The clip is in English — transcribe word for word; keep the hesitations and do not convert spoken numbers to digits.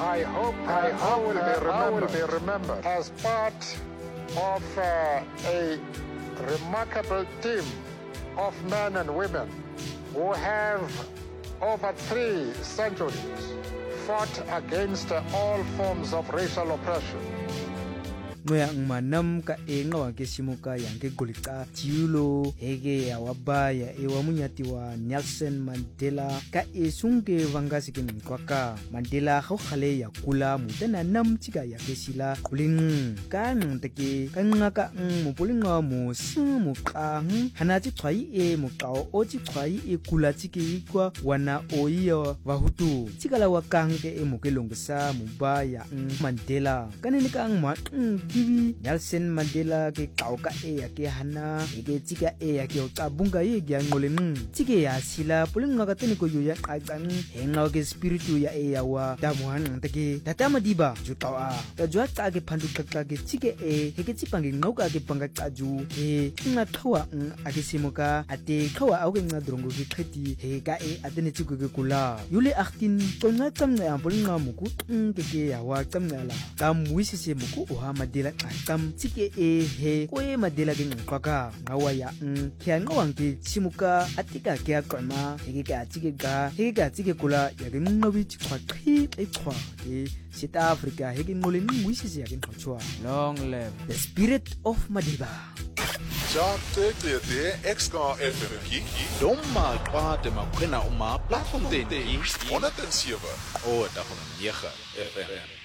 I hope I, I, will, be I will be remembered as part of uh, a remarkable team of men and women who have over three centuries fought against all forms of racial oppression. Ngoya ngmanam ka enga wa ke simuka yang ke golika tiulo hege ya wabaya e wa munyati wa Nelson Mandela ka esunge vangasi ke mkwaka Mandela go khale ya kula mutana nam tsika ya ke sila kuling ka nteke ka ngaka mo polinga mo simu ka hana tsi tshwai e mokao o tsi tshwai e kula tsike ikwa wana oiya wa hutu tsikala wa kange e mokelongsa mubaya Mandela kanene ka ngma Kiwi Nelson Mandela ke kauka e ya ke hana ke tsika e ya ke ocabunga ye ya ngoleng tsike ya sila pulinga ka tene ko ya qaqang henga ke spiritu ya e ya wa damuhan take tatama diba jutawa ta jwa tsa ke phandu qaqqa ke tsike e ke tsipange ngoka ke panga qaju e nga thawa a ke simoka ate khawa a ke nga drongo ke kheti he ka e atene tsiko ke kula yule achtin qonga tsamna ya pulinga muku ke ke ya wa tsamnala ka muisise muku o ha Mandela qam tsike e he ko e Mandela ke ngqaka ngawa ya n khya ngawang ke simuka atika ke aqama he ke tsike ga he ke tsike kula ya ke ngobi tshwa qhi e tshwa ke South Africa he ke ngole ngwisise ya ke ngqachwa long live the spirit of Madiba. Ja teke de X-K F M ki doma kwa de makwena uma platform de honderd en sewe o da van negen F M